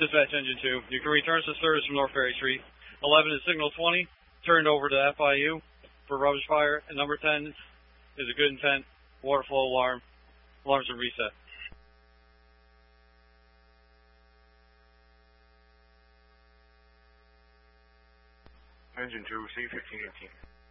Dispatch Engine 2. You can return to service from North Ferry Street. 11 is signal 20, turned over to FIU for rubbish fire. And number 10 is a good intent water flow alarm. Alarms are reset. Engine 2, receive 1518.